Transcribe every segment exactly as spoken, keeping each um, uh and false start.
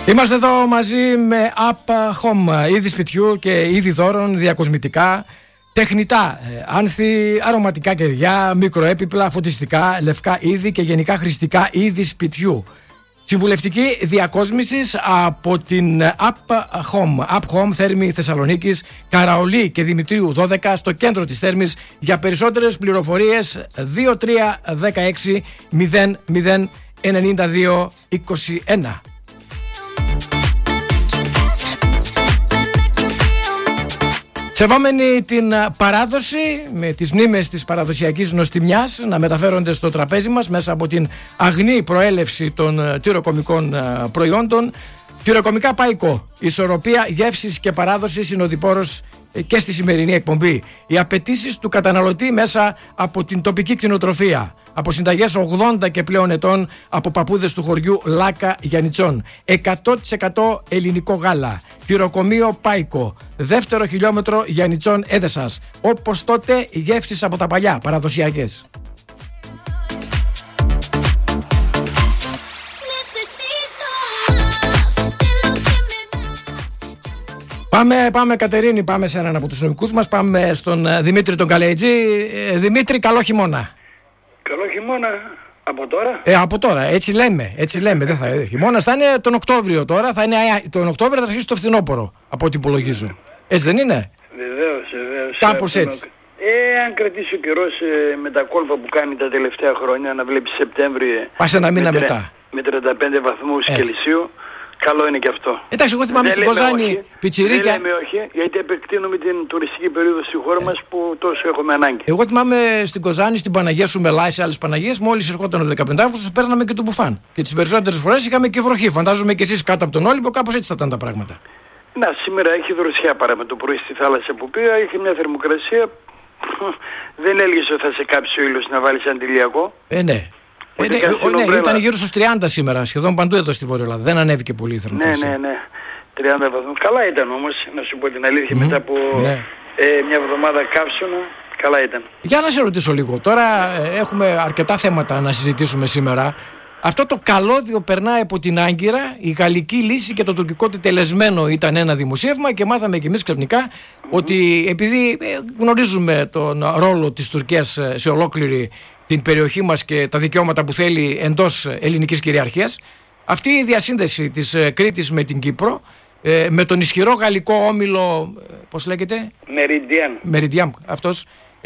Είμαστε εδώ μαζί με App Home, είδη σπιτιού και είδη δώρων, διακοσμητικά, τεχνητά, άνθη, αρωματικά κεριά, μικροέπιπλα, φωτιστικά, λευκά είδη και γενικά χρηστικά είδη σπιτιού. Συμβουλευτική διακόσμησης από την App Home. App Home, Θέρμη Θεσσαλονίκης, Καραολί και Δημητρίου δώδεκα, στο κέντρο της Θέρμης. Για περισσότερες πληροφορίες δύο τρία ένα έξι μηδέν μηδέν εννιά δύο είκοσι ένα. Σεβόμενοι την παράδοση, με τις μνήμες της παραδοσιακής νοστιμιάς να μεταφέρονται στο τραπέζι μας μέσα από την αγνή προέλευση των τυροκομικών προϊόντων, τυροκομικά Πάικο, ισορροπία γεύσης και παράδοσης είναι ο διπόρος και στη σημερινή εκπομπή. Οι απαιτήσεις του καταναλωτή μέσα από την τοπική κτηνοτροφία, από συνταγές ογδόντα και πλέον ετών, από παππούδες του χωριού Λάκα Γιαννιτσών. εκατό τοις εκατό ελληνικό γάλα. Τυροκομείο Πάικο. Δεύτερο χιλιόμετρο Γιαννιτσών Έδεσας. Όπως τότε γεύσεις από τα παλιά, παραδοσιακές. Πάμε, πάμε Κατερίνη, πάμε σε έναν από τους νομικούς μας, πάμε στον Δημήτρη τον Καλέτζη. Ε, Δημήτρη, καλό χειμώνα. Καλό χειμώνα, από τώρα. Ε, από τώρα, έτσι λέμε, έτσι λέμε, δεν θα είναι. Χειμώνας θα είναι τον Οκτώβριο τώρα, θα είναι, τον Οκτώβριο θα αρχίσει το φθινόπωρο, από ό,τι υπολογίζω. Έτσι δεν είναι? Βεβαίως, βεβαίως. Κάπως έτσι. Ε, αν κρατήσει ο καιρός ε, με τα κόλπα που κάνει τα τελευταία χρόνια, να βλέπει Σεπτέμβριο. Πας ένα μήνα με, μετά. Με τριάντα πέντε βαθμούς Κελσίου. Καλό είναι και αυτό. Εντάξει, εγώ θυμάμαι στην Κοζάνη πιτσιρίκια. Δεν λέμε όχι, γιατί επεκτείνουμε την τουριστική περίοδο στη χώρα ε. μας που τόσο έχουμε ανάγκη. Εγώ θυμάμαι στην Κοζάνη, στην Παναγία σου Μελάη, σε άλλες Παναγίες, μόλις ερχόταν ο δεκαπέντε Αυγούστου, παίρναμε και το μπουφάν. Και τις περισσότερες φορές είχαμε και βροχή. Φαντάζομαι και εσείς κάτω από τον Όλυμπο, κάπως έτσι θα ήταν τα πράγματα. Να, σήμερα έχει δροσιά παρά με το πρωί στη θάλασσα που πήγα, είχε μια θερμοκρασία. Δεν έλεγε ότι θα σε κάψει ο ήλιος να βάλεις αντιλιακό. Ε, ναι. Ε, ναι, ναι, ήταν γύρω στους τριάντα σήμερα, σχεδόν παντού εδώ στη Βόρεια Ελλάδα. Δεν ανέβηκε πολύ η θερμοκρασία. Ναι, ναι, ναι. τριάντα βαθμούς. Καλά ήταν όμως, να σου πω την αλήθεια, mm, μετά από ναι. ε, μια εβδομάδα καύσωνα, καλά ήταν. Για να σε ρωτήσω λίγο. Τώρα ε, έχουμε αρκετά θέματα να συζητήσουμε σήμερα. Αυτό το καλώδιο περνάει από την Άγκυρα, η γαλλική λύση και το τουρκικό τελεσμένο ήταν ένα δημοσίευμα και μάθαμε κι εμείς ξαφνικά mm-hmm. ότι επειδή γνωρίζουμε τον ρόλο της Τουρκίας σε ολόκληρη την περιοχή μας και τα δικαιώματα που θέλει εντός ελληνικής κυριαρχίας, αυτή η διασύνδεση της Κρήτης με την Κύπρο, με τον ισχυρό γαλλικό όμιλο, πώς λέγεται? Μεριντιάν. Μεριντιάν, αυτός,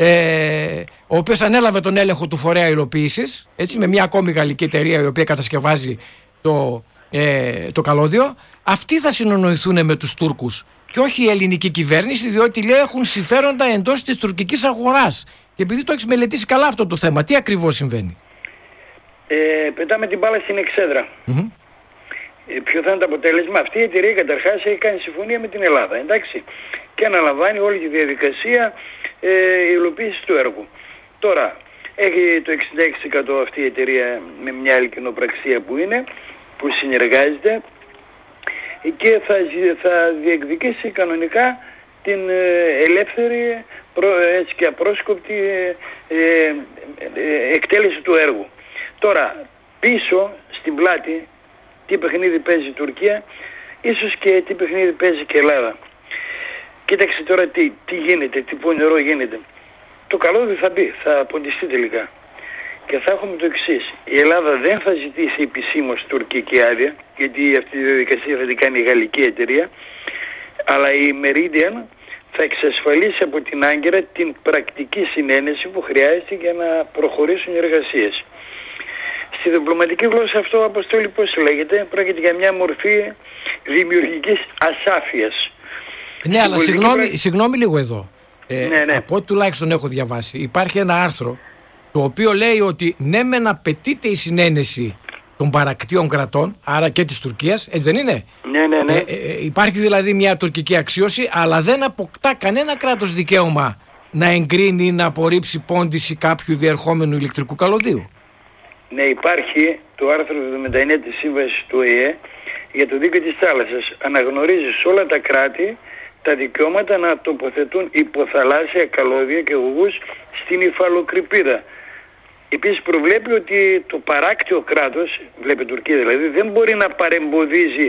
ε, ο οποίος ανέλαβε τον έλεγχο του φορέα υλοποίησης, έτσι, με μια ακόμη γαλλική εταιρεία η οποία κατασκευάζει το, ε, το καλώδιο. Αυτοί θα συνονοηθούν με τους Τούρκους και όχι η ελληνική κυβέρνηση, διότι λέει έχουν συμφέροντα εντός της τουρκικής αγοράς. Και επειδή το έχεις μελετήσει καλά αυτό το θέμα, τι ακριβώς συμβαίνει? Ε, πετάμε την μπάλα στην εξέδρα. Mm-hmm. Ε, ποιο θα είναι το αποτέλεσμα? Αυτή η εταιρεία καταρχάς έχει κάνει συμφωνία με την Ελλάδα, εντάξει, και αναλαμβάνει όλη τη διαδικασία ε, υλοποίησης του έργου. Τώρα, έχει το εξήντα έξι τοις εκατό αυτή η εταιρεία με μια άλλη κοινοπραξία που είναι, που συνεργάζεται και θα, θα διεκδικήσει κανονικά την ελεύθερη έτσι και απρόσκοπτη ε, ε, ε, εκτέλεση του έργου. Τώρα, πίσω στην πλάτη, τι παιχνίδι παίζει η Τουρκία, ίσως και τι παιχνίδι παίζει και η Ελλάδα. Κοίταξε τώρα τι, τι γίνεται, τι πονηρό γίνεται. Το καλώδιο θα μπει, θα ποντιστεί τελικά. Και θα έχουμε το εξής. Η Ελλάδα δεν θα ζητήσει επισήμως τουρκική άδεια, γιατί αυτή τη διαδικασία θα την κάνει η γαλλική εταιρεία, αλλά η Meridian θα εξασφαλίσει από την Άγκυρα την πρακτική συνένεση που χρειάζεται για να προχωρήσουν οι εργασίες. Στη διπλωματική γλώσσα αυτό, Αποστόλη, πώς λέγεται? Πρόκειται για μια μορφή δημιουργικής ασάφειας. Ναι, αλλά συγγνώμη, πρα... συγγνώμη λίγο εδώ. Ε, ναι, ναι. Από ό,τι τουλάχιστον έχω διαβάσει, υπάρχει ένα άρθρο το οποίο λέει ότι ναι μεν απαιτείται η συνένεση των παρακτήων κρατών, άρα και της Τουρκίας, έτσι δεν είναι? Ναι, ναι, ναι. Ε, ε, υπάρχει δηλαδή μια τουρκική αξίωση, αλλά δεν αποκτά κανένα κράτος δικαίωμα να εγκρίνει ή να απορρίψει πόντιση κάποιου διερχόμενου ηλεκτρικού καλωδίου. Ναι, υπάρχει το άρθρο εβδομήντα εννέα της Σύμβασης του Ο Ε Ε για το δίκαιο της θάλασσας. Αναγνωρίζει σε όλα τα κράτη τα δικαιώματα να τοποθετούν υποθαλάσσια καλώδια και ογούς στην υφαλοκρηπίδα. Επίσης προβλέπει ότι το παράκτιο κράτος, βλέπει η Τουρκία δηλαδή, δεν μπορεί να παρεμποδίζει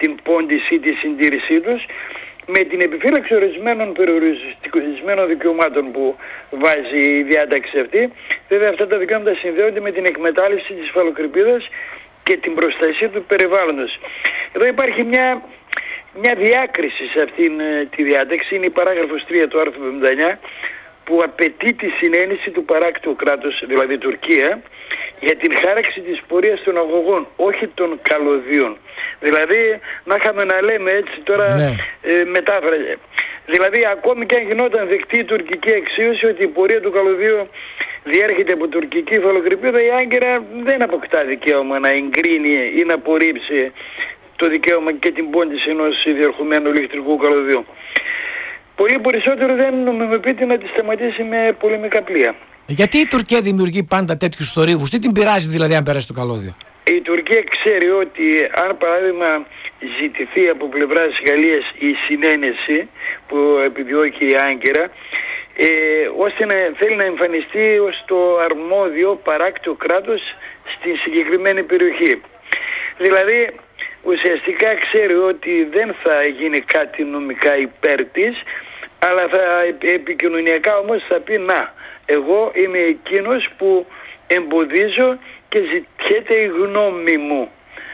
την πώντηση ή τη συντήρησή τους, με την επιφύλαξη ορισμένων περιορισμένων δικαιωμάτων που βάζει η διάταξη αυτή. Βέβαια αυτά τα δικαιώματα συνδέονται με την εκμετάλλευση της υφαλοκρηπίδας και την προστασία του περιβάλλοντος. Εδώ υπάρχει μια, μια διάκριση σε αυτήν τη διάταξη, είναι η παράγραφος τρία του άρθρου εβδομήντα εννιά, που απαιτεί τη συνένεση του παράκτου κράτους, δηλαδή Τουρκία, για την χάραξη της πορείας των αγωγών, όχι των καλωδίων. Δηλαδή, να είχαμε να λέμε έτσι τώρα, ναι. ε, μετάφραση. Δηλαδή, ακόμη και αν γινόταν δεκτή η τουρκική εξίωση ότι η πορεία του καλωδίου διέρχεται από τουρκική υφαλοκρηπίδα, η Άγκυρα δεν αποκτά δικαίωμα να εγκρίνει ή να απορρίψει το δικαίωμα και την πώντηση ενός διερχομένου ηλεκτρικού καλωδίου. Πολύ περισσότερο δεν νομιμοποιείται να τη σταματήσει με πολεμικά πλοία. Γιατί η Τουρκία δημιουργεί πάντα τέτοιους θορύβους, τι την πειράζει δηλαδή αν περάσει το καλώδιο? Η Τουρκία ξέρει ότι αν παράδειγμα ζητηθεί από πλευράς Γαλλίας η συνένεση που επιδιώκει η Άγκυρα, ε, ώστε να θέλει να εμφανιστεί ως το αρμόδιο παράκτιο κράτος στη συγκεκριμένη περιοχή. Δηλαδή ουσιαστικά ξέρει ότι δεν θα γίνει κάτι νομικά υπέρ της, αλλά θα, επικοινωνιακά όμως θα πει να, εγώ είμαι εκείνος που εμποδίζω και ζητιέται η γνώμη μου.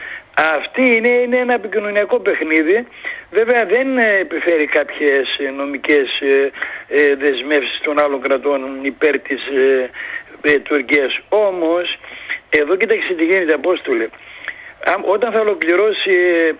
Αυτή είναι, είναι ένα επικοινωνιακό παιχνίδι. Βέβαια δεν επιφέρει κάποιες νομικές ε, ε, δεσμεύσεις των άλλων κρατών υπέρ της ε, ε, Τουρκίας. Όμως, εδώ κοίταξε τι γίνεται, Απόστολε. Όταν θα ολοκληρώσει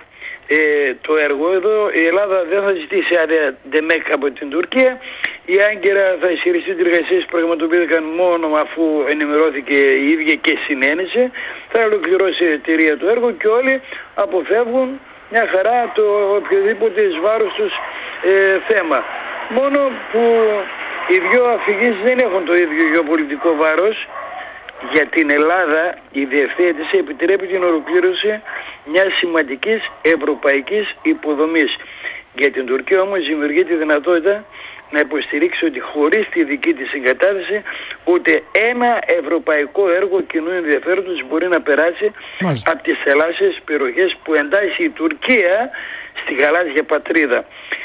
ε, ε, το έργο εδώ, η Ελλάδα δεν θα ζητήσει άδεια ντεμεκ από την Τουρκία. Η Άγκυρα θα ισχυριστεί ότι οι εργασίες που πραγματοποιήθηκαν μόνο αφού ενημερώθηκε η ίδια και συνένεσε. Θα ολοκληρώσει η εταιρεία το έργο και όλοι αποφεύγουν μια χαρά το οποιοδήποτε εις βάρος τους ε, θέμα. Μόνο που οι δυο αφηγήσεις δεν έχουν το ίδιο γεωπολιτικό βάρος. Για την Ελλάδα η διευθέτηση επιτρέπει την ολοκλήρωση μιας σημαντικής ευρωπαϊκής υποδομής. Για την Τουρκία όμως δημιουργεί τη δυνατότητα να υποστηρίξει ότι χωρίς τη δική της συγκατάθεση ούτε ένα ευρωπαϊκό έργο κοινού ενδιαφέροντος μπορεί να περάσει Μάλιστα. από τις θαλάσσιες περιοχές που εντάσσει η Τουρκία στη γαλάζια πατρίδα.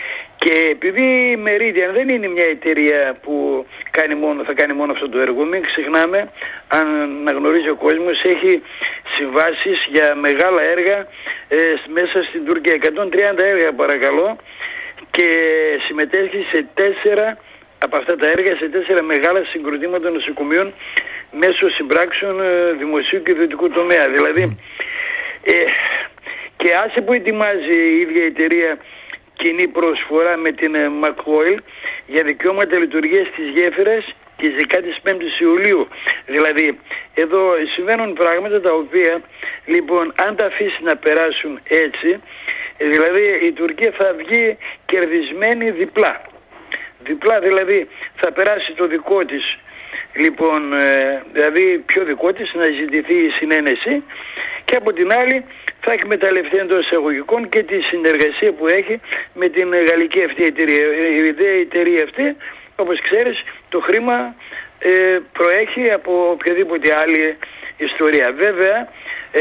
Και επειδή η Meridian δεν είναι μια εταιρεία που κάνει μόνο, θα κάνει μόνο αυτό το έργο, μην ξεχνάμε, αν να γνωρίζει ο κόσμος, έχει συμβάσεις για μεγάλα έργα ε, μέσα στην Τουρκία, εκατόν τριάντα έργα παρακαλώ, και συμμετέχει σε τέσσερα από αυτά τα έργα, σε τέσσερα μεγάλα συγκροτήματα νοσοκομείων μέσω συμπράξεων ε, δημοσίου και ιδιωτικού τομέα. Δηλαδή, ε, και άσε που ετοιμάζει η ίδια η εταιρεία κοινή προσφορά με την Μακόιλ για δικαιώματα λειτουργίας της γέφυρας της δεκάτης πέμπτης Ιουλίου. Δηλαδή εδώ συμβαίνουν πράγματα τα οποία λοιπόν αν τα αφήσει να περάσουν έτσι, δηλαδή η Τουρκία θα βγει κερδισμένη διπλά. Διπλά δηλαδή θα περάσει το δικό της, λοιπόν ε, δηλαδή πιο δικό της να ζητηθεί η συνένεση, και από την άλλη θα εκμεταλλευτεί εντός εισαγωγικών και τη συνεργασία που έχει με την γαλλική αυτή εταιρεία. Η εταιρεία αυτή, όπως ξέρεις, το χρήμα ε, προέχει από οποιαδήποτε άλλη ιστορία. Βέβαια ε,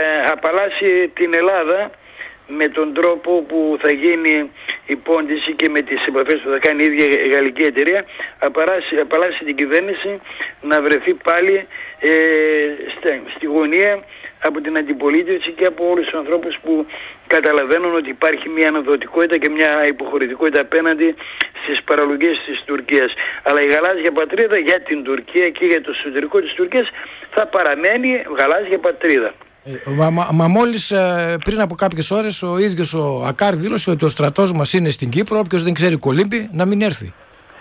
απαλλάσσει την Ελλάδα με τον τρόπο που θα γίνει η πώντηση και με τις επαφές που θα κάνει η ίδια η γαλλική εταιρεία, απαλλάσσει, απαλλάσσει την κυβέρνηση να βρεθεί πάλι ε, στη, στη γωνία από την αντιπολίτευση και από όλους τους ανθρώπους που καταλαβαίνουν ότι υπάρχει μια αναδοτικότητα και μια υποχωρητικότητα απέναντι στις παραλογές της Τουρκίας. Αλλά η γαλάζια πατρίδα για την Τουρκία και για το εσωτερικό της Τουρκίας θα παραμένει γαλάζια πατρίδα. Ε, μα, μα, μα μόλις ε, πριν από κάποιες ώρες ο ίδιος ο Ακάρ δήλωσε ότι ο στρατός μας είναι στην Κύπρο, όποιος δεν ξέρει κολύμπη να μην έρθει.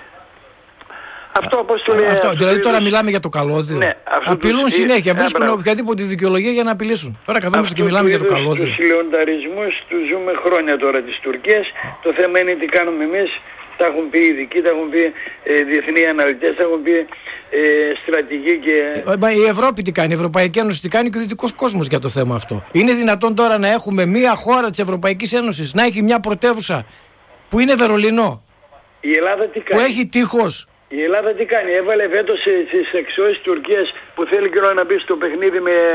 Αυτό, όπως το λέει, αυτό, δηλαδή τώρα μιλάμε για το καλώδιο. Ναι, απειλούν τους, συνέχεια, βρίσκουν ε, οποιαδήποτε δικαιολογία για να απειλήσουν. Τώρα καθόμαστε και μιλάμε για το καλώδιο. Τους λεονταρισμούς τους ζούμε χρόνια τώρα της Τουρκίας. Το θέμα είναι τι κάνουμε εμείς. Τα έχουν πει οι ειδικοί, τα έχουν πει ε, διεθνείς αναλυτές, τα έχουν πει ε, στρατηγοί και... Ε, η Ευρώπη τι κάνει, η Ευρωπαϊκή Ένωση τι κάνει και ο δυτικός κόσμος για το θέμα αυτό. Είναι δυνατόν τώρα να έχουμε μια χώρα της Ευρωπαϊκής Ένωσης να έχει μια πρωτεύουσα που είναι Βερολινό, η Ελλάδα τι κάνει, που έχει τείχος? Η Ελλάδα τι κάνει, έβαλε βέτο στις αξιώσεις της Τουρκίας που θέλει και να μπει στο παιχνίδι με,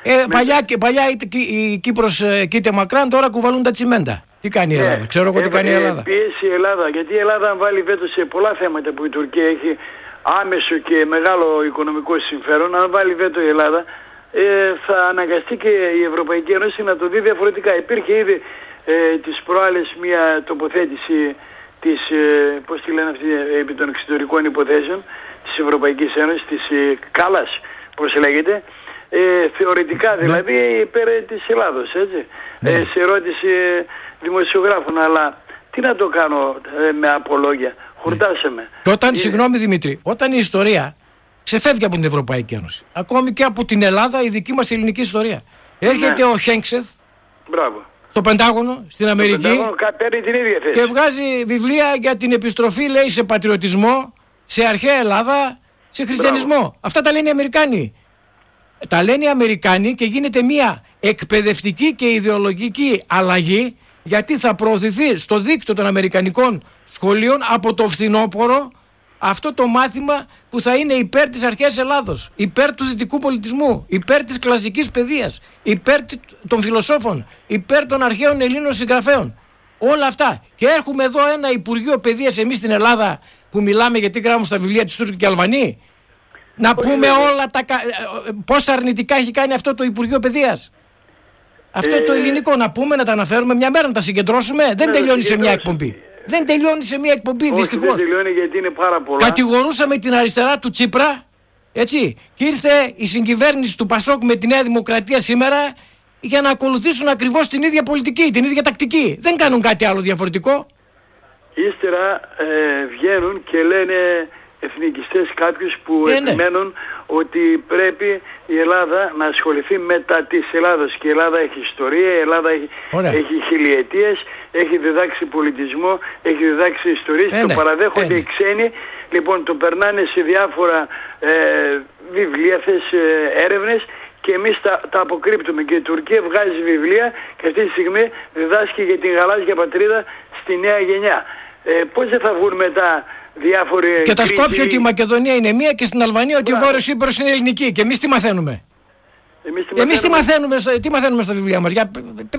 Ε, παλιά, και, παλιά η, η Κύπρος ε, κοίται μακράν, τώρα κουβαλούν τα τσιμέντα. Τι κάνει η Ελλάδα, ναι. Ξέρω εγώ τι ε, κάνει η Ελλάδα. Ε, πιέσει η Ελλάδα, γιατί η Ελλάδα αν βάλει βέτο σε πολλά θέματα που η Τουρκία έχει άμεσο και μεγάλο οικονομικό συμφέρον, αν βάλει βέτο η Ελλάδα, ε, θα αναγκαστεί και η Ευρωπαϊκή Ένωση να το δει διαφορετικά. Υπήρχε ήδη ε, τις προάλλες μια τοποθέτηση της, ε, πώς τη λένε αυτή, ε, επί των εξωτερικών υποθέσεων της Ευρωπαϊκής Ένωσης, της ε, Κάλλας, πώς λέγεται, ε, θεωρητικά δηλαδή υπέρ της Ελλάδος, έτσι, ναι. ε, σε ερώτηση δημοσιογράφων, αλλά τι να το κάνω ε, με απολόγια, χορτάσε με. Και όταν, ε, συγγνώμη Δημήτρη, όταν η ιστορία ξεφεύγει από την Ευρωπαϊκή Ένωση, ακόμη και από την Ελλάδα, η δική μας ελληνική ιστορία, έρχεται ναι. ο Χέγκσεθ, μπράβο. στο Πεντάγωνο, στην Αμερική, Πεντάγωνο, την ίδια θέση. και βγάζει βιβλία για την επιστροφή, λέει, σε πατριωτισμό, σε αρχαία Ελλάδα, σε χριστιανισμό. Μπράβο. Αυτά τα λένε οι Αμερικάνοι. Τα λένε οι Αμερικάνοι και γίνεται μια εκπαιδευτική και ιδεολογική αλλαγή, γιατί θα προωθηθεί στο δίκτυο των Αμερικανικών σχολείων από το φθινόπωρο αυτό το μάθημα που θα είναι υπέρ της αρχαίας Ελλάδος, υπέρ του δυτικού πολιτισμού, υπέρ της κλασικής παιδείας, υπέρ των φιλοσόφων, υπέρ των αρχαίων Ελλήνων συγγραφέων. Όλα αυτά. Και έχουμε εδώ ένα Υπουργείο Παιδείας εμείς στην Ελλάδα που μιλάμε γιατί γράφουμε στα βιβλία της Τούρκου και Αλβανοί. Να Όχι, πούμε ναι. όλα τα. Πόσα αρνητικά έχει κάνει αυτό το Υπουργείο Παιδείας. Αυτό ε... το ελληνικό να πούμε, να τα αναφέρουμε μια μέρα, να τα συγκεντρώσουμε. Δεν ναι, τελειώνει σε μια εκπομπή. Δεν τελειώνει σε μια εκπομπή, δυστυχώς. Δεν τελειώνει γιατί είναι πάρα πολλά. Κατηγορούσαμε την αριστερά του Τσίπρα, έτσι. Και ήρθε η συγκυβέρνηση του Πασόκ με τη Νέα Δημοκρατία σήμερα για να ακολουθήσουν ακριβώς την ίδια πολιτική, την ίδια τακτική. Δεν κάνουν κάτι άλλο διαφορετικό. Ύστερα ε, βγαίνουν και λένε εθνικιστές κάποιους που ε, επιμένουν ναι. ότι πρέπει η Ελλάδα να ασχοληθεί με τα της Ελλάδος. Και η Ελλάδα έχει ιστορία, η Ελλάδα έχει, έχει χιλιετίες, έχει διδάξει πολιτισμό, έχει διδάξει ιστορίες, ε, το ναι. παραδέχονται ε, οι ξένοι. Λοιπόν, το περνάνε σε διάφορα ε, βιβλία, θες, ε, έρευνες και εμείς τα, τα αποκρύπτουμε. Και η Τουρκία βγάζει βιβλία και αυτή τη στιγμή διδάσκει για την γαλάζια πατρίδα στη νέα γενιά. Ε, πώς δεν θα βγουν μετά διάφοροι. Και τα Σκόπια ότι η Μακεδονία είναι μία και στην Αλβανία ότι η Βόρειος Ύπρος είναι ελληνική. Και εμείς τι μαθαίνουμε. Εμείς τι, εμείς τι, μαθαίνουμε, τι μαθαίνουμε στα βιβλία μας. Για...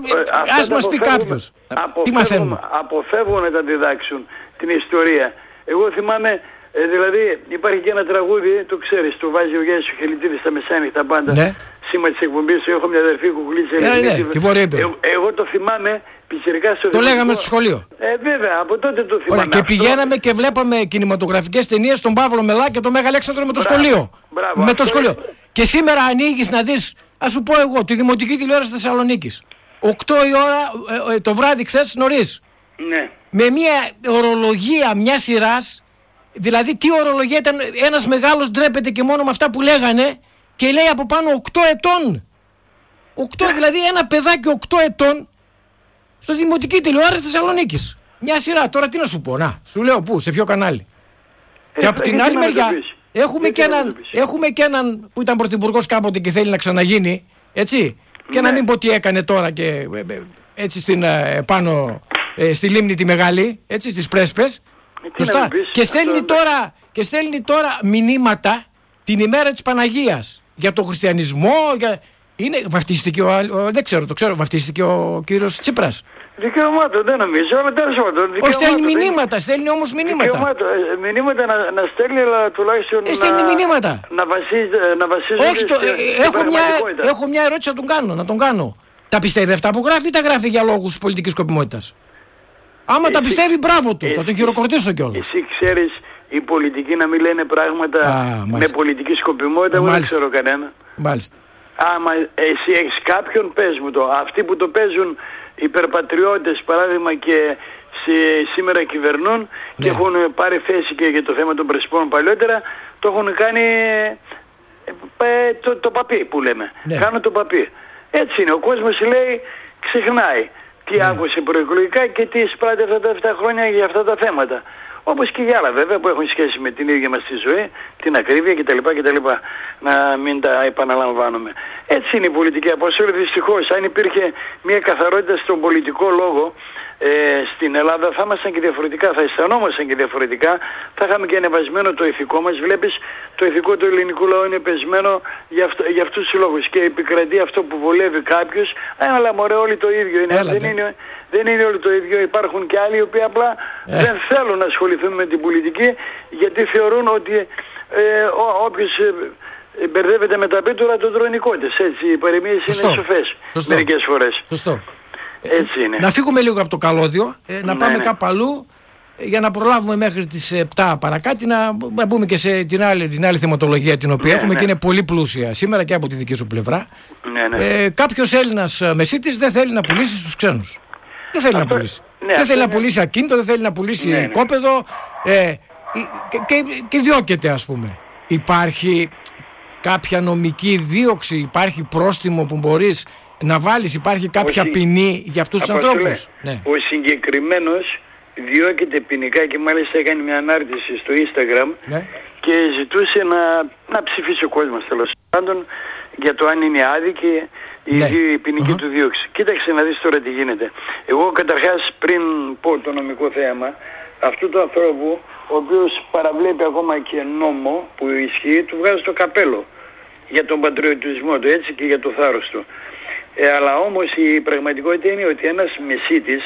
Ε, ας μας πει κάποιος. Τι μαθαίνουμε. Αποφεύγουν να τα διδάξουν την ιστορία. Εγώ θυμάμαι, ε, δηλαδή υπάρχει και ένα τραγούδι, το ξέρεις, το βάζει ο Γιάννης ο Χελιτίδης στα μεσάνυχτα πάντα. Ναι. Σήμα της εκπομπής, έχω μια αδερφή κουκλίτσα. Ε, ναι, τη Βόρεια Ύπρο. Ε, εγώ το θυμάμαι. Στο το λέγαμε στο σχολείο. Ε, βέβαια, από τότε το θυμάμαι. Ωραία, και αυτό... πηγαίναμε και βλέπαμε κινηματογραφικές ταινίες στον Παύλο Μελά και τον Μέγα Αλέξανδρο με το μπράβο, σχολείο. Μπράβο, με το αυτό... σχολείο. Και σήμερα ανοίγεις να δεις, ας σου πω εγώ, τη Δημοτική Τηλεόραση Θεσσαλονίκης. οκτώ η ώρα ε, ε, το βράδυ χθες νωρίς. Ναι. Με μια ορολογία μια σειράς, δηλαδή τι ορολογία ήταν, ένας μεγάλος ντρέπεται και μόνο με αυτά που λέγανε και λέει από πάνω οκτώ ετών. οκτώ, δηλαδή ένα παιδάκι οκτώ ετών. Στο Δημοτική Τηλεόραση Θεσσαλονίκης. Μια σειρά. Τώρα τι να σου πω. Να, σου λέω πού, σε ποιο κανάλι. Ε, και από την άλλη μεριά έχουμε και, έναν, έχουμε και έναν που ήταν πρωθυπουργός κάποτε και θέλει να ξαναγίνει. Έτσι. Και ναι. να μην πω τι έκανε τώρα και έτσι στην, πάνω ε, στη λίμνη τη μεγάλη. Έτσι στις Πρέσπες. Ε, και, στέλνει τώρα, και στέλνει τώρα μηνύματα την ημέρα της Παναγίας. Για το χριστιανισμό. Για... Είναι, βαφτίστηκε ο, ο, δεν ξέρω, το ξέρω, βαφτίστηκε ο κύριος Τσίπρας. Δικαιωμάτων, δεν νομίζω, αλλά τέλος πάντων. Όχι, στέλνει μηνύματα, στέλνει όμως μηνύματα. Δικαιωμάτων, μηνύματα να, να στέλνει, αλλά τουλάχιστον ε, στέλνει να, μηνύματα. να, βασίζει, να βασίζεται Όχι, το, ε, έχω, μια, έχω μια ερώτηση να τον κάνω, να τον κάνω. Τα πιστεύει αυτά που γράφει ή τα γράφει για λόγους πολιτικής σκοπιμότητας? Άμα εσύ, τα πιστεύει, μπράβο του, εσύ, θα τον χειροκροτήσω κιόλας. Εσύ ξέρεις οι πολιτικοί να μην λένε πράγματα Α, με πολιτική σκοπιμότητα, εγώ δεν ξέρω κανένα. Μάλιστα. Άμα εσύ έχεις κάποιον, πες μου το. Αυτοί που το παίζουν υπερπατριώτες, παράδειγμα, και σήμερα κυβερνούν ναι. και έχουν πάρει θέση και για το θέμα των Πρεσπών παλιότερα, το έχουν κάνει ε, το, το παπί που λέμε. Ναι. Κάνουν το παπί. Έτσι είναι. Ο κόσμος λέει, ξεχνάει τι ναι. άκουσε προεκλογικά και τι εισπράττει αυτά τα επτά χρόνια για αυτά τα θέματα. Όπως και για άλλα βέβαια που έχουν σχέση με την ίδια μας τη ζωή, την ακρίβεια κτλ. κτλ. Να μην τα επαναλαμβάνουμε. Έτσι είναι η πολιτική αποστολή. Δυστυχώς, αν υπήρχε μια καθαρότητα στον πολιτικό λόγο, ε, στην Ελλάδα θα ήμασταν και διαφορετικά, θα αισθανόμασταν και διαφορετικά, θα είχαμε και ανεβασμένο το ηθικό μας. Βλέπεις, το ηθικό του ελληνικού λαού είναι πεσμένο για, αυτό, για αυτούς τους λόγους και επικρατεί αυτό που βολεύει κάποιους. Αλλά μωρέ, όλοι το ίδιο είναι. Δεν είναι, δεν είναι όλοι το ίδιο. Υπάρχουν και άλλοι οι οποίοι απλά ε. δεν θέλουν να ασχοληθούν με την πολιτική, γιατί θεωρούν ότι ε, ό, όποιος ε, μπερδεύεται με τα πίτουρα τον τρώνε οι κότες. Έτσι, οι παροιμίες είναι σοφές μερικές φορές. Σωστό. Έτσι είναι. Να φύγουμε λίγο από το καλώδιο, ε, να ναι, πάμε ναι. κάπου αλλού, ε, για να προλάβουμε μέχρι τις επτά παρακάτω να, να μπούμε και σε την άλλη, την άλλη θεματολογία την οποία ναι, έχουμε ναι. και είναι πολύ πλούσια σήμερα και από τη δική σου πλευρά. Ναι, ναι. Ε, κάποιος Έλληνας μεσίτης δεν θέλει να πουλήσει στους ξένους. Δεν θέλει αυτό, να πουλήσει. Ναι, δεν θέλει είναι... να πουλήσει ακίνητο, δεν θέλει να πουλήσει ναι, ναι. κόπεδο ε, και, και, και διώκεται, ας πούμε. Υπάρχει κάποια νομική δίωξη, υπάρχει πρόστιμο που μπορείς να βάλεις, υπάρχει κάποια ο ποινή για αυτούς τους ανθρώπους? Ναι. Ο συγκεκριμένος διώκεται ποινικά και μάλιστα έκανε μια ανάρτηση στο Instagram ναι. και ζητούσε να, να ψηφίσει ο κόσμος τέλος πάντων για το αν είναι άδικη η, ναι. η ποινική uh-huh. του δίωξη. Κοίταξε να δεις τώρα τι γίνεται. Εγώ καταρχάς πριν πω το νομικό θέμα, αυτού του ανθρώπου ο οποίος παραβλέπει ακόμα και νόμο που ισχύει, του βγάζει το καπέλο για τον πατριωτισμό του, έτσι, και για το θάρρος του. Ε, αλλά όμως η πραγματικότητα είναι ότι ένας μεσίτης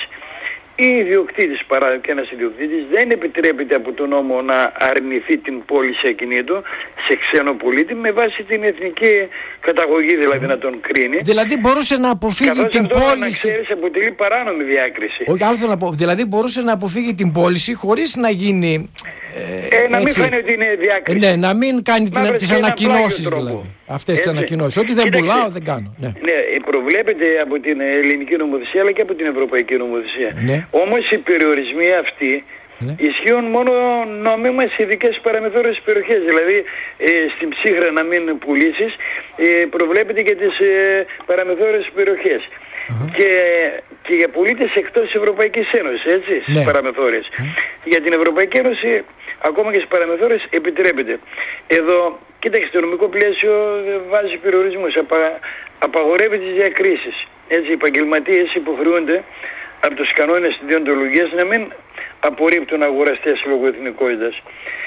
ή ιδιοκτήτης, παράδειγμα και ένας ιδιοκτήτης, δεν επιτρέπεται από τον νόμο να αρνηθεί την πώληση ακινήτου σε ξένο πολίτη με βάση την εθνική καταγωγή, δηλαδή mm. να τον κρίνει. Δηλαδή μπορούσε να αποφύγει καθώς την αυτό, πώληση. Να ξέρεις, αποτελεί παράνομη διάκριση. Όχι, άλλο να πω. Δηλαδή μπορούσε να αποφύγει την πώληση χωρίς να γίνει. Ε, ε, να μην φαίνεται ότι είναι διάκριση. Ε, ναι, να μην κάνει τις ανακοινώσεις δηλαδή. Αυτές τις ανακοινώσεις. Ότι δεν Κοίταξε, πουλάω, δεν κάνω. Ναι. ναι, προβλέπεται από την ελληνική νομοθεσία αλλά και από την ευρωπαϊκή νομοθεσία. Ναι. Όμως οι περιορισμοί αυτοί ναι. ισχύουν μόνο νόμιμα σε ειδικές παραμεθόριες περιοχές. Δηλαδή ε, στην Ψύχρα να μην πουλήσεις, ε, προβλέπεται και τις ε, παραμεθόριες περιοχές. Uh-huh. Και, και για πολίτες εκτός της Ευρωπαϊκής Ένωσης, έτσι, στις ναι. παραμεθόριες. Uh-huh. Για την Ευρωπαϊκή Ένωση, ακόμα και στις παραμεθόριες, επιτρέπεται. Εδώ, κοίταξε, το νομικό πλαίσιο βάζει περιορισμούς, απα, απαγορεύει τις διακρίσεις. Έτσι, οι επαγγελματίες υποχρεούνται από τους κανόνες της διοντολογίας να μην απορρίπτουν αγοραστές λόγω εθνικότητας.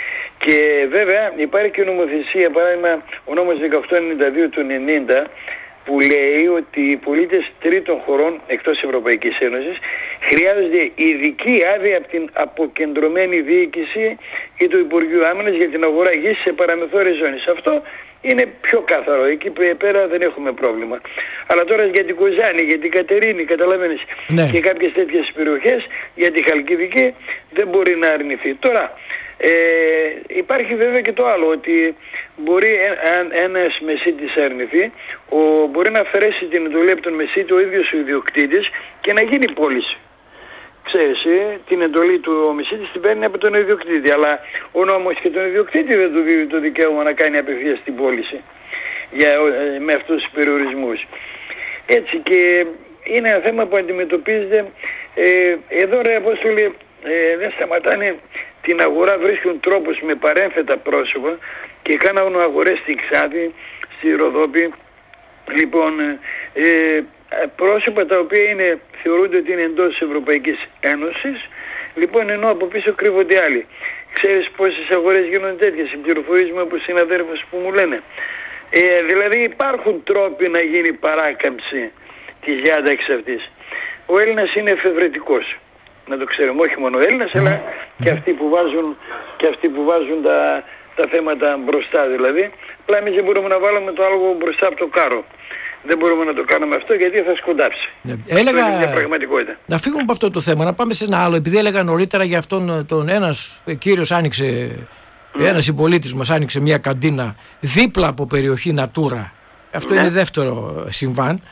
Και βέβαια υπάρχει και νομοθεσία, παράδειγμα ο νόμος δεκαοκτώ ενενήντα δύο του ενενήντα, που λέει ότι οι πολίτες τρίτων χωρών εκτός Ευρωπαϊκής Ένωσης χρειάζονται ειδική άδεια από την αποκεντρωμένη διοίκηση ή του Υπουργείου Άμυνας για την αγορά γης σε παραμεθόριες ζώνες. Αυτό είναι πιο καθαρό. Εκεί πέρα δεν έχουμε πρόβλημα. Αλλά τώρα για την Κοζάνη, για την Κατερίνη, καταλαβαίνεις, ναι. και κάποιες τέτοιες περιοχές, για τη Χαλκιδική δεν μπορεί να αρνηθεί. Τώρα, Ε, υπάρχει βέβαια και το άλλο, ότι μπορεί αν ένας μεσίτης αρνηθεί, ο, μπορεί να αφαιρέσει την εντολή από τον μεσίτη ο ίδιος ο ιδιοκτήτης και να γίνει πώληση. Ξέρεις, ε, την εντολή του ο μεσίτης την παίρνει από τον ιδιοκτήτη, αλλά ο νόμος και τον ιδιοκτήτη δεν του δίνει το δικαίωμα να κάνει απευθείας την πώληση για, ε, με αυτούς τους περιορισμούς. Έτσι, και είναι ένα θέμα που αντιμετωπίζεται ε, εδώ, ρε Απόστολη, ε, δεν σταματάνε την αγορά, βρίσκουν τρόπους με παρένθετα πρόσωπα και κάνουν αγορές στη Ξάδη, στη Ροδόπη. Λοιπόν, ε, πρόσωπα τα οποία είναι, θεωρούνται ότι είναι εντός της Ευρωπαϊκής Ένωσης, λοιπόν, ενώ από πίσω κρύβονται άλλοι. Ξέρεις πόσες αγορές γίνονται τέτοιες? Οι πληροφορίες μου από συναδέλφους που μου λένε. Ε, δηλαδή υπάρχουν τρόποι να γίνει παράκαμψη της διάταξης αυτής. Ο Έλληνας είναι εφευρετικός. Να το ξέρουμε, όχι μόνο Έλληνες, αλλά και αυτοί που βάζουν, και αυτοί που βάζουν τα, τα θέματα μπροστά δηλαδή. Απλά εμείς δεν μπορούμε να βάλουμε το άλογο μπροστά από το κάρο. Δεν μπορούμε να το κάνουμε αυτό γιατί θα σκοντάψει. Ναι. Έλεγα, είναι μια πραγματικότητα. Να φύγουμε από αυτό το θέμα, να πάμε σε ένα άλλο. Επειδή έλεγα νωρίτερα για αυτόν τον ένας κύριος άνοιξε, mm. ένας συμπολίτης μας άνοιξε μια καντίνα δίπλα από περιοχή Natura. Αυτό mm. είναι δεύτερο συμβάν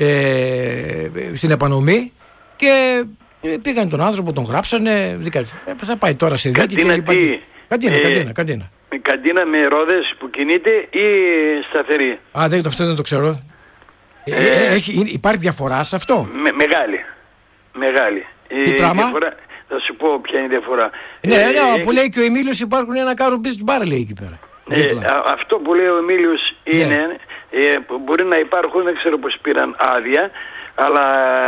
ε, στην επανομή και πήγαν τον άνθρωπο, τον γράψανε, δικα... θα πάει τώρα σε δίκη και λοιπά. Καντίνα, ε, καντίνα, καντίνα. Καντίνα με ρόδες που κινείται ή σταθερή? Α, δεν, αυτό δεν το ξέρω. Ε, ε, έχει, υπάρχει διαφορά σε αυτό? Με, μεγάλη. Μεγάλη. Τι ε, πράγμα? Διαφορά, θα σου πω ποια είναι η διαφορά. Ναι, ε, ναι, ε, που ε, λέει και ο Εμίλιος υπάρχουν ένα κάρο business bar, λέει εκεί πέρα. Ε, α, αυτό που λέει ο Εμίλιος είναι, ναι. ε, μπορεί να υπάρχουν, δεν ξέρω πώς πήραν άδεια, αλλά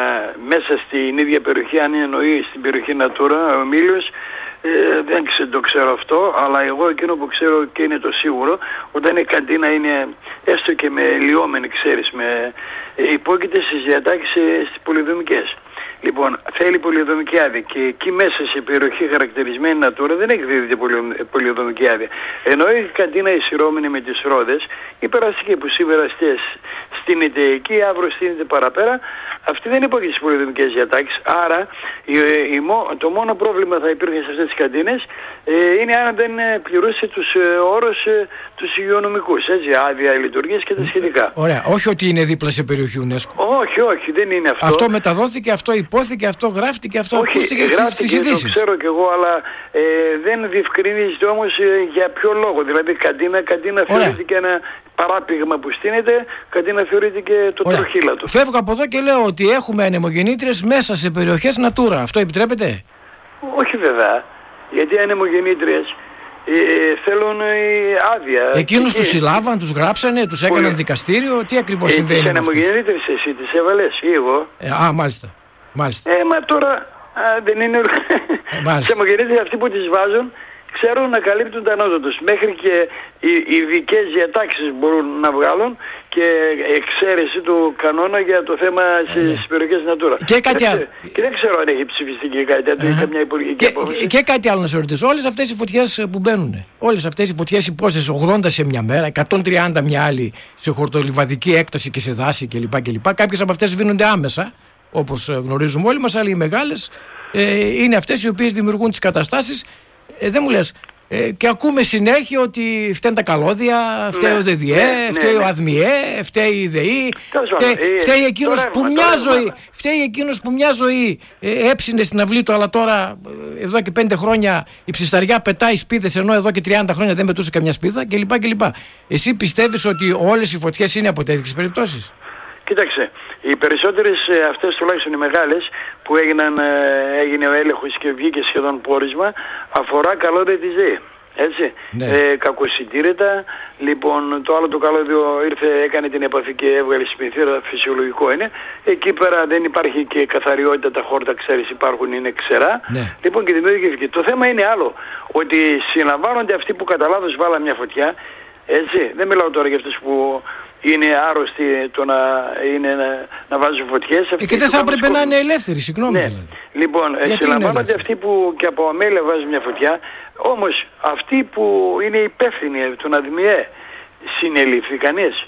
μέσα στην ίδια περιοχή, αν εννοεί στην περιοχή Natura, ο Μήλιος, ε, δεν ξέρω, το ξέρω αυτό, αλλά εγώ εκείνο που ξέρω και είναι το σίγουρο, όταν η καντίνα είναι έστω και με λιόμενη, ξέρεις, με, ε, υπόκειται στις διατάξεις στις πολυδομικές. Λοιπόν, θέλει πολυοδομική άδεια και εκεί μέσα σε περιοχή χαρακτηρισμένη Natura δεν εκδίδεται πολυοδομική άδεια. Ενώ η καντίνα εισηρώμενη με τις ρόδες, η περαστική που σήμερα στείνεται εκεί, αύριο στείνεται παραπέρα, αυτή δεν υπόκειται στις πολυοδομικές διατάξεις. Άρα η, η, το μόνο πρόβλημα θα υπήρχε σε αυτές τις καντίνες ε, είναι αν δεν πληρούσε τους ε, όρους ε, τους υγειονομικούς, έτσι, άδεια λειτουργίας και τα σχετικά. Ωραία, όχι ότι είναι δίπλα σε περιοχή UNESCO. Όχι, όχι, δεν είναι αυτό. Αυτό μεταδόθηκε, αυτό υπόθηκε, αυτό γράφτηκε, αυτό όχι, ακούστηκε στις ειδήσεις. Το ξέρω κι εγώ, αλλά ε, δεν διευκρινίζεται όμως ε, για ποιο λόγο. Δηλαδή καντίνα, καντίνα θεωρείται και ένα παράπηγμα που στείνεται, καντίνα θεωρείται και το Ωραία. τροχύλατο. Φεύγω από εδώ και λέω ότι έχουμε ανεμογεννήτριες μέσα σε περιοχές Natura. Αυτό επιτρέπεται? Όχι βέβαια, γιατί ανεμογεννήτριες Ε, θέλουν ε, άδεια. Εκείνους τους συλλάβαν, τους γράψανε, τους έκαναν Πολύ. δικαστήριο. Τι ακριβώς ε, συμβαίνει? Τις ανεμογεννήτριες εσύ τις έβαλες ή εγώ? Ε, α, μάλιστα. μάλιστα. Ε, μα τώρα α, δεν είναι. Ε, τις ανεμογεννήτριες αυτοί που τις βάζουν ξέρουν να καλύπτουν τα νότα τους. Μέχρι και οι ειδικές διατάξεις μπορούν να βγάλουν και εξαίρεση του κανόνα για το θέμα στις ε, ναι. περιοχές Natura. Και κάτι άλλο. Και δεν ξέρω αν έχει ψηφιστεί και κάτι τέτοιο, uh-huh. καμιά υπουργική απόφαση. Και, και κάτι άλλο να σε ρωτήσω. Όλες αυτές οι φωτιές που μπαίνουν, όλες αυτές οι φωτιές υπόσταση ογδόντα σε μια μέρα, εκατόν τριάντα μια άλλη σε χορτολιβαδική έκταση και σε δάση κλπ. κλπ. Κάποιες από αυτές σβήνονται άμεσα, όπως γνωρίζουμε όλοι μας, αλλά οι μεγάλες ε, είναι αυτές οι οποίες δημιουργούν τις καταστάσεις. Ε, δεν μου λες. Ε, και ακούμε συνέχεια ότι φταίνουν τα καλώδια, φταίει ναι, ο ΔΔΕ, ναι, φταίει ναι, ο ΑΔΜΙΕ, φταίει η ΔΕΗ, φταίει, φταίει εκείνος τώρα, που τώρα, μια τώρα, ζωή, φταίει εκείνος που μια ζωή ε, έψινε στην αυλή του, αλλά τώρα εδώ και πέντε χρόνια η ψισταριά πετάει σπίδες, ενώ εδώ και τριάντα χρόνια δεν πετούσε καμιά σπίδα κλπ. κλπ. Εσύ πιστεύεις ότι όλες οι φωτιές είναι από τέτοιες περιπτώσεις? Κοίταξε, οι περισσότερες αυτές, τουλάχιστον οι μεγάλες, που έγιναν, έγινε ο έλεγχος και βγήκε σχεδόν πόρισμα, αφορά καλώδια της ΔΕΗ. Έτσι, ναι. ε, κακοσυντήρητα. Λοιπόν, το άλλο το καλώδιο ήρθε, έκανε την επαφή και έβγαλε σπινθήρα, φυσιολογικό είναι. Εκεί πέρα δεν υπάρχει και καθαριότητα, τα χόρτα, ξέρεις, υπάρχουν, είναι ξερά. Ναι. Λοιπόν, και δημιουργήθηκε. Το θέμα είναι άλλο, ότι συλλαμβάνονται αυτοί που κατά λάθος βάλαν μια φωτιά. Έτσι, δεν μιλάω τώρα για αυτούς που είναι άρρωστοι το να, είναι, να, να βάζουν φωτιές. Ε, και δεν θα έπρεπε να είναι ελεύθεροι, συγγνώμη. Ναι. Δηλαδή. Λοιπόν, συλλαμβάνονται αυτοί που και από αμέλεια βάζουν μια φωτιά, όμως αυτοί που είναι υπεύθυνοι, τον ΑΔΜΙΕ, συνελήφθη κανείς.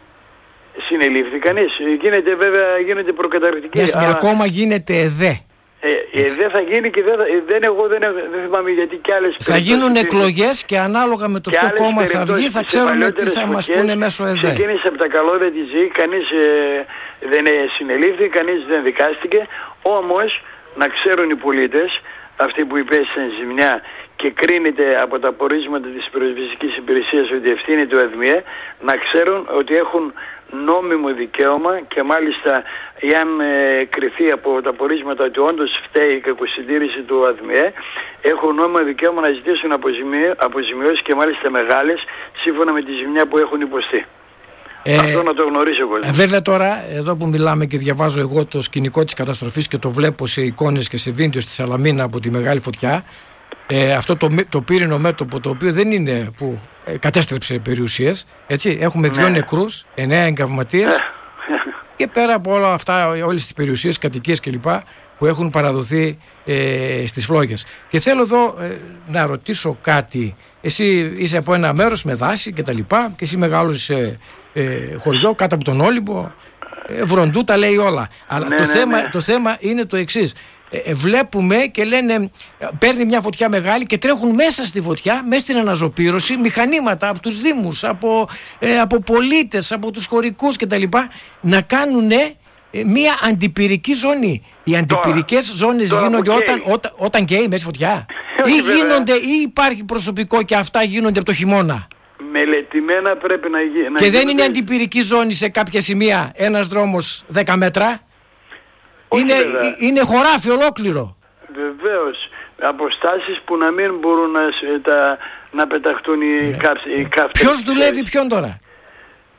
Συνελήφθη κανείς. Γίνεται βέβαια, γίνεται προκαταρκτική. Ναι, αλλά... ακόμα γίνεται ΕΔΕ. Ε, ε, δεν θα γίνει και δεν, δεν, εγώ δεν, δεν θυμάμαι γιατί κι άλλες θα γίνουν εκλογές και ανάλογα με το ποιο κόμμα θα βγει θα ξέρουμε τι θα μας πούνε μέσω ΕΔΕ. Ξεκίνησε από τα καλώδια της ΔΕΗ, κανείς ε, δεν συνελήφθη, κανείς δεν δικάστηκε. Όμως να ξέρουν οι πολίτες, αυτοί που υπέστησαν ζημιά και κρίνεται από τα πορίσματα της πυροσβεστικής υπηρεσίας ότι ευθύνεται ο ΑΔΜΙΕ, να ξέρουν ότι έχουν νόμιμο δικαίωμα και μάλιστα εάν ε, κριθεί από τα πορίσματα ότι όντως φταίει η κακοσυντήρηση του ΑΔΜΙΕ, έχουν νόμιμο δικαίωμα να ζητήσουν αποζημιώσεις και μάλιστα μεγάλες σύμφωνα με τη ζημιά που έχουν υποστεί. Ε, Αυτό να το γνωρίσει ο κόσμος. Βέβαια τώρα, εδώ που μιλάμε και διαβάζω εγώ το σκηνικό της καταστροφής και το βλέπω σε εικόνες και σε βίντεο στη Σαλαμίνα από τη μεγάλη φωτιά, ε, αυτό το, το πύρινο μέτωπο το οποίο δεν είναι που ε, κατέστρεψε περιουσίες, έτσι, έχουμε δύο ναι. νεκρούς, εννέα εγκαυματίες και πέρα από όλα αυτά, όλες τις περιουσίες, κατοικίες κλπ. Που έχουν παραδοθεί ε, στις φλόγες. Και θέλω εδώ ε, να ρωτήσω κάτι. Εσύ είσαι από ένα μέρος με δάση και τα λοιπά και εσύ μεγάλωσες σε ε, χωριό κάτω από τον Όλυμπο, ε, Βροντού, τα λέει όλα. Αλλά ναι, το, ναι, θέμα, ναι. το θέμα είναι το εξής. Ε, βλέπουμε και λένε παίρνει μια φωτιά μεγάλη και τρέχουν μέσα στη φωτιά, μέσα στην αναζωπήρωση, μηχανήματα από τους δήμους, από, ε, από πολίτες, από τους χωρικούς κτλ. Να κάνουν μια αντιπυρική ζώνη. Οι αντιπυρικές ζώνες τώρα γίνονται okay. όταν, όταν, όταν καίει μέσα φωτιά ή γίνονται ή υπάρχει προσωπικό και αυτά γίνονται από το χειμώνα. Μελετημένα πρέπει να γίνει. Και δεν είναι αντιπυρική ζώνη σε κάποια σημεία ένας δρόμος δέκα μέτρα. Όχι, είναι, είναι χωράφι ολόκληρο. Βεβαίως. Αποστάσεις που να μην μπορούν να, τα, να πεταχτούν οι, ναι. κάψ, οι κάφτες. Ποιος δουλεύει ποιον τώρα?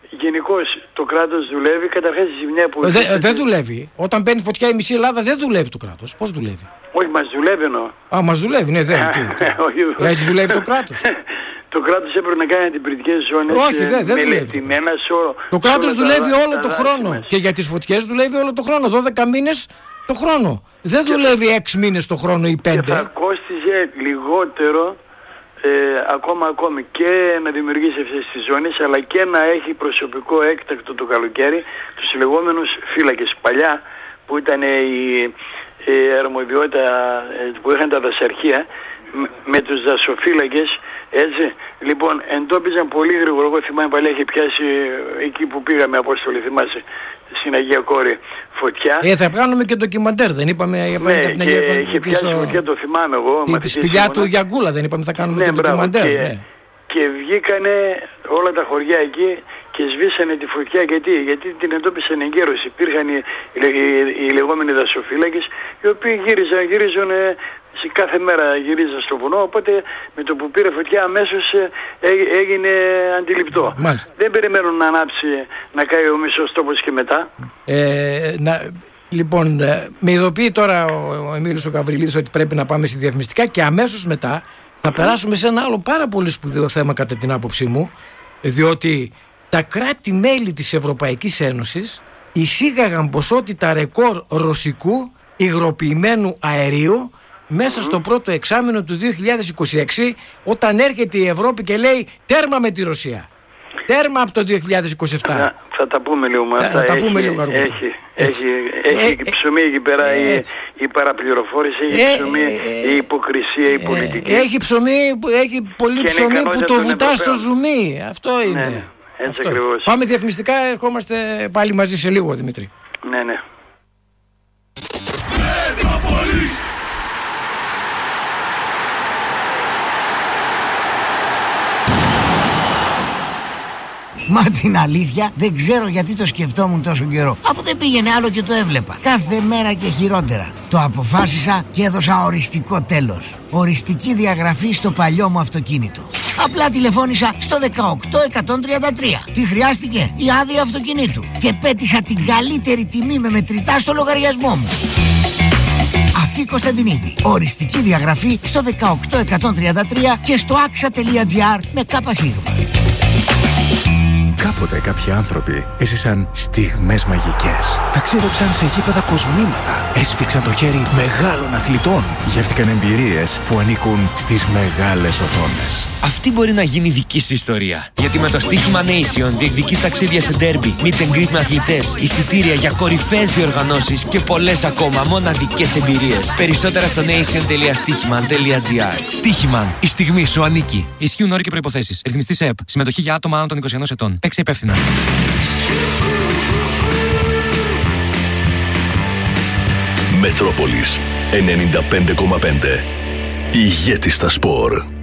γενικώς το κράτος δουλεύει, καταρχάς η ζημιά που... Δεν δε δουλεύει. Όταν μπαίνει φωτιά η μισή Ελλάδα δεν δουλεύει το κράτος. Πώς δουλεύει? Όχι, μας δουλεύει εννοώ. Α, μας δουλεύει, ναι, δεν. Τι, τι. Έτσι δουλεύει το κράτος. Το κράτος έπρεπε να κάνει αντιπυρηνικές ζώνες. Όχι, δεν δε δουλεύει. Το κράτος δουλεύει όλο το χρόνο. Μας. Και για τις φωτιές δουλεύει όλο το χρόνο. δώδεκα μήνες το χρόνο. Δεν και δουλεύει έξι μήνες το χρόνο ή πέντε. Και θα κόστιζε λιγότερο ε, ακόμα ακόμη και να δημιουργήσει αυτές τις ζώνες, αλλά και να έχει προσωπικό έκτακτο το καλοκαίρι, τους λεγόμενους φύλακες. Παλιά που ήταν η, η αρμοδιότητα που είχαν τα δασαρχεία, με, με τους δασοφύλακες, έτσι, λοιπόν, εντόπιζαν πολύ γρήγορα. Εγώ θυμάμαι παλιά είχε πιάσει εκεί που πήγαμε, Απόστολη, θυμάσαι, στην Αγία Κόρη, φωτιά. Ε, θα κάνουμε και ντοκιμαντέρ, δεν είπαμε? Ναι, την και Αγία, είχε πιάσει στο... φωτιά, το θυμάμαι εγώ. Τη σπηλιά του Γιαγκούλα, δεν είπαμε θα κάνουμε, ναι, και ντοκιμαντέρ. Και, ναι. και βγήκανε όλα τα χωριά εκεί και σβήσανε τη φωτιά. Γιατί, γιατί την εντόπισαν εγκαίρως. Υπήρχαν οι, οι, οι, οι λεγόμενοι δασοφύλακες, οι οποίοι γύριζαν, γύριζαν κάθε μέρα γυρίζαν στο βουνό, οπότε με το που πήρε φωτιά αμέσως έγινε αντιληπτό. Μάλιστα. Δεν περιμένουν να ανάψει, να καεί ο μισός τόπος και μετά. Ε, να, λοιπόν, με ειδοποιεί τώρα ο, ο Εμίλιος ο Γαβριλίδης ότι πρέπει να πάμε στη διαφημιστικά και αμέσως μετά θα περάσουμε σε ένα άλλο πάρα πολύ σπουδαίο θέμα κατά την άποψή μου, διότι τα κράτη-μέλη της Ευρωπαϊκής Ένωσης εισήγαγαν ποσότητα ρεκόρ ρωσικού υγροποιημένου αερίου μέσα mm-hmm. στο πρώτο εξάμηνο του δύο χιλιάδες είκοσι έξι, όταν έρχεται η Ευρώπη και λέει τέρμα με τη Ρωσία. Τέρμα από το δύο χιλιάδες είκοσι επτά. Θα, θα τα πούμε λίγο με αυτά. Θα τα πούμε λίγο αργότερα. Έχει, έχει, έχει ε, ψωμί εκεί πέρα ε, η, η παραπληροφόρηση, έχει ε, ψωμί ε, η υποκρισία, η πολιτική. Ε, έχει ψωμί, έχει πολύ και ψωμί που το βουτά στο ζουμί. Αυτό είναι. Ναι, έτσι ακριβώς. Πάμε διαφημιστικά, ερχόμαστε πάλι μαζί σε λίγο, Δημήτρη. Ναι, ναι. Μα την αλήθεια δεν ξέρω γιατί το σκεφτόμουν τόσο καιρό. Αφού δεν πήγαινε άλλο και το έβλεπα. Κάθε μέρα και χειρότερα. Το αποφάσισα και έδωσα οριστικό τέλος. Οριστική διαγραφή στο παλιό μου αυτοκίνητο. Απλά τηλεφώνησα στο δεκαοκτώ εκατόν τριάντα τρία. Τι χρειάστηκε? Η άδεια αυτοκινήτου. Και πέτυχα την καλύτερη τιμή με μετρητά στο λογαριασμό μου. Αφή Κωνσταντινίδη. Οριστική διαγραφή στο δεκαοκτώ εκατόν τριάντα τρία και στο άξα τελεία τζι άρ με ΚΣ. Κάποτε κάποιοι άνθρωποι έζησαν στιγμές μαγικές. Ταξίδεψαν σε γήπεδα κοσμήματα. Έσφιξαν το χέρι μεγάλων αθλητών. Γεύτηκαν εμπειρίες που ανήκουν στις μεγάλες οθόνες. Αυτή μπορεί να γίνει δική σου ιστορία. Γιατί με το στοίχημα Nation διεκδικείς ταξίδια σε ντέρμπι, meet and greet με αθλητές, εισιτήρια για κορυφαίες διοργανώσεις και πολλές ακόμα μοναδικές εμπειρίες. Περισσότερα στο nation τελεία στοίχημαν τελεία τζι άρ. Στοίχημαν. Η στιγμή σου ανήκει. Ισχύουν όροι και προϋποθέσεις. Ρυθμιστής ΕΕΠ. Συμμετοχή για άτομα άνω των είκοσι ενός ετών. Παίξε υπεύθυνα. Μετρόπολης ενενήντα πέντε κόμμα πέντε. Ηγέτη στα σπορ.